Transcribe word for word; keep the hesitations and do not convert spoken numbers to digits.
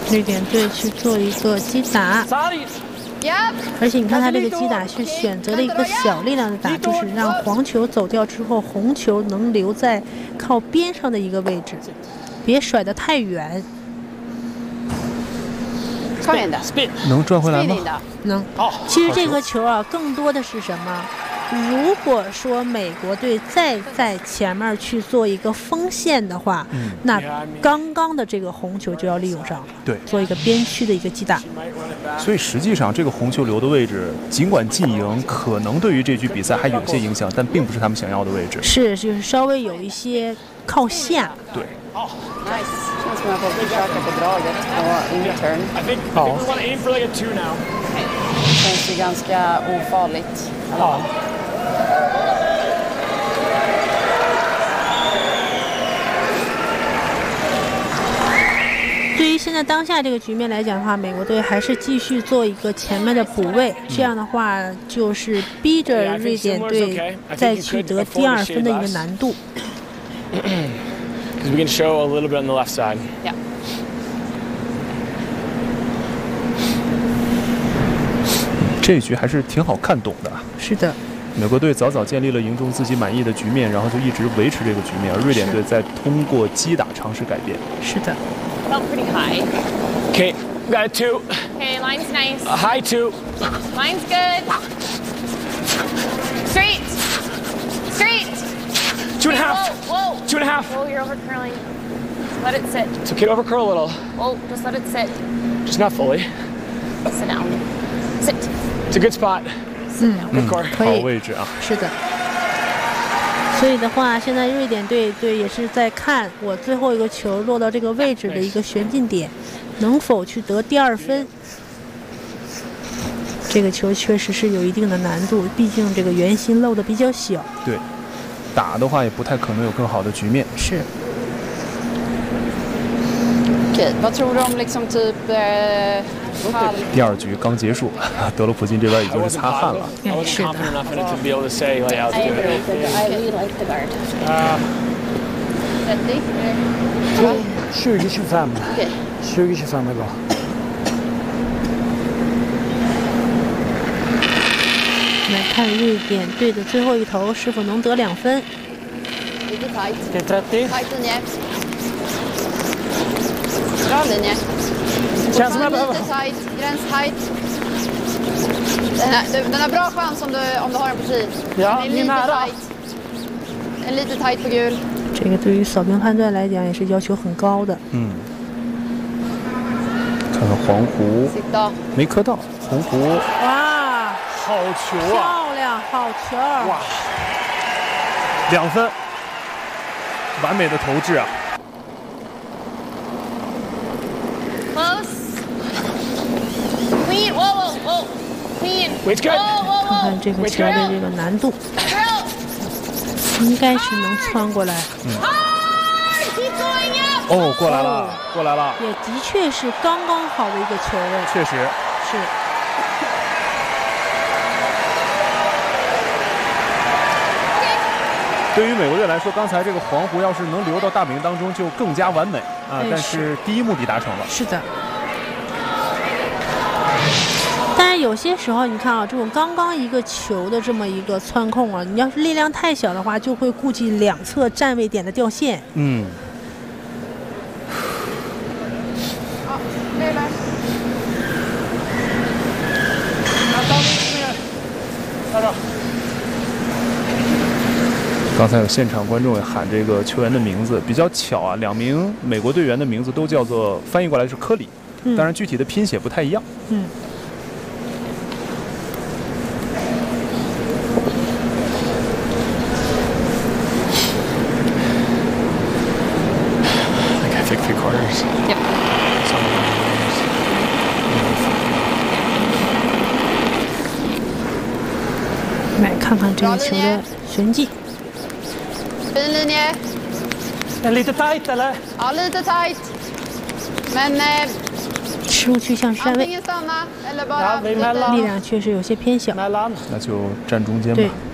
瑞典队去做一个击打。而且你看他这个击打是选择了一个小力量的打，就是让黄球走掉之后，红球能留在靠边上的一个位置，别甩得太远。 能转回来吗？ 能。其实这个球啊，更多的是什么？如果说美国队再在前面去做一个锋线的话，嗯、那刚刚的这个红球就要利用上了， 对， 做一个边区的一个击打。 所以实际上这个红球留的位置，尽管进赢可能对于这局比赛还有些影响，但并不是他们想要的位置。 是，就是稍微有一些靠下。 对。 Oh, nice. Känns som jag får försöka på draget på in return. I think, I think we want to aim for like a two now. Okay. Känns ju ganska ofarligt. Ja. 对于现在当下这个局面来讲的话，美国队还是继续做一个前面的补位，这样的话就是逼着瑞典队再去得第二分的一个难度。 Because we can show a little bit on the left side. Yeah. 这一局还是挺好看懂的。 是的。 美国队早早建立了赢中自己满意的局面，然后就一直维持这个局面，而瑞典队在通过击打尝试改变。 是的。 Felt pretty high. Okay, got a two. Okay, line's nice. A high two. Line's good. Straight. Straight. Two and a half. Whoa, whoa. Two and a half. Whoa, you're over curling. Let it sit. It's okay to over curl a little. Whoa, just let it sit. Just not fully. Sit down. Sit. It's a good spot. Mm. Good core. 可以。 好位置啊。 是的。所以的话，现在瑞典队队也是在看我最后一个球落到这个位置的一个旋进点，能否去得第二分。这个球确实是有一定的难度，毕竟这个圆心漏的比较小。 对。打的话也不太可能有更好的局面。 是。 Okej, vad tror du om liksom typ 第二局刚结束，德罗普金这边已经是擦汗了。 是的。 tjugo tjugofem. tjugo tjugofem är bra. 来看瑞典队的最后一投是否能得两分。 Det är trettio. Bra linje. Känns som jag behöver... Lite tight, gräns tight. Den, här, den har bra chans om du, om du har den på tid. Ja, den är lite tight. Den är lite tight på gul. 这个对于扫描判断来讲也是要求很高的。 嗯。看看黄湖，没磕到，红湖。 哇， 好球啊！ 漂亮，好球！ 哇，两分，完美的投掷啊！ Clean, whoa, whoa, whoa, clean. Wait's good. 看看这个球的这个难度，应该是能穿过来。 嗯。哦，过来了，过来了。 也的确是刚刚好的一个球位。 确实是。 对于美国队来说，刚才这个黄湖要是能留到大本营当中，就更加完美啊！但是第一目的达成了。 是的。 但是有些时候，你看啊，这种刚刚一个球的这么一个窜控啊，你要是力量太小的话，就会顾及两侧站位点的掉线。 嗯。刚才有现场观众也喊这个球员的名字，比较巧啊，两名美国队员的名字都叫做翻译过来是科里， 嗯、 当然具体的拼写不太一样。 嗯。 Three quarters. Yep. 来看看这个球的旋进。 Fin linje. Är lite tight eller? Ja, lite tight. Men eh, 失误趋向是站位， antingen stanna eller bara 力量确实有些偏小。 那就站中间吧。 对。